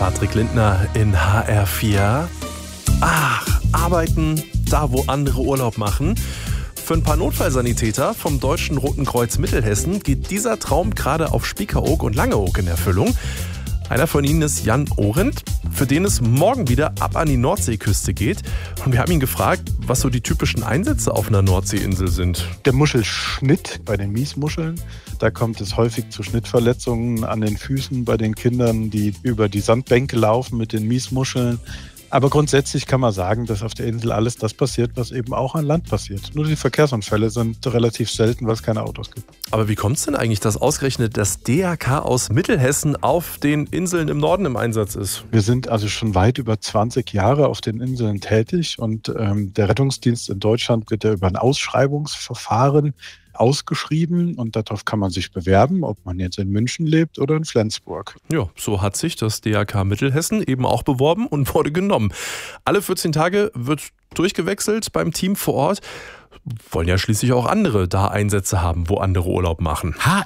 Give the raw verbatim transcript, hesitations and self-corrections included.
Patrick Lindner in H R vier. Ach, arbeiten da, wo andere Urlaub machen. Für ein paar Notfallsanitäter vom Deutschen Roten Kreuz Mittelhessen geht dieser Traum gerade auf Spiekeroog und Langeoog in Erfüllung. Einer von ihnen ist Jan Orendt, für den es morgen wieder ab an die Nordseeküste geht. Und wir haben ihn gefragt, was so die typischen Einsätze auf einer Nordseeinsel sind. Der Muschelschnitt bei den Miesmuscheln. Da kommt es häufig zu Schnittverletzungen an den Füßen bei den Kindern, die über die Sandbänke laufen mit den Miesmuscheln. Aber grundsätzlich kann man sagen, dass auf der Insel alles das passiert, was eben auch an Land passiert. Nur die Verkehrsunfälle sind relativ selten, weil es keine Autos gibt. Aber wie kommt es denn eigentlich, dass ausgerechnet das D R K aus Mittelhessen auf den Inseln im Norden im Einsatz ist? Wir sind also schon weit über zwanzig Jahre auf den Inseln tätig und ähm, der Rettungsdienst in Deutschland wird ja über ein Ausschreibungsverfahren ausgeschrieben und darauf kann man sich bewerben, ob man jetzt in München lebt oder in Flensburg. Ja, so hat sich das D R K Mittelhessen eben auch beworben und wurde genommen. Alle vierzehn Tage wird durchgewechselt beim Team vor Ort. Wollen ja schließlich auch andere da Einsätze haben, wo andere Urlaub machen. H